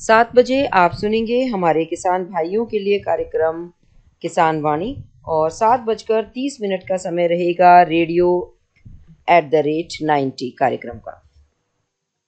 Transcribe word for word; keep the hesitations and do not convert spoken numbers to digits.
सात बजे आप सुनेंगे हमारे किसान भाइयों के लिए कार्यक्रम किसान वाणी और सात बजकर तीस मिनट का समय रहेगा radio at the rate ninety कार्यक्रम का।